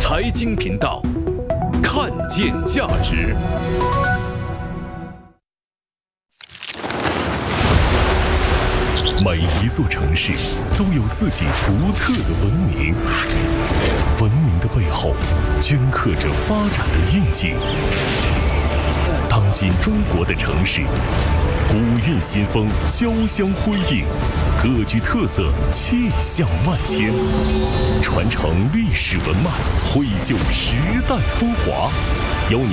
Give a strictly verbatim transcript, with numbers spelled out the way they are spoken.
财经频道，看见价值。每一座城市都有自己独特的文明，文明的背后镌刻着发展的印记。当今中国的城市，古韵新风交相辉映，各具特色，气象万千，传承历史文脉，绘就时代风华。有你